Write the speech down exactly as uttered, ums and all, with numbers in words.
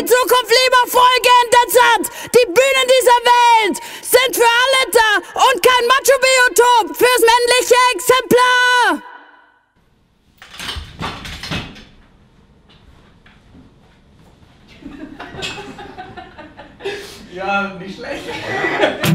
die Zukunft lieber Folge Satz. Die Bühnen dieser Welt sind für alle da und kein Macho-Biotop fürs männliche Exemplar. Ja, nicht schlecht.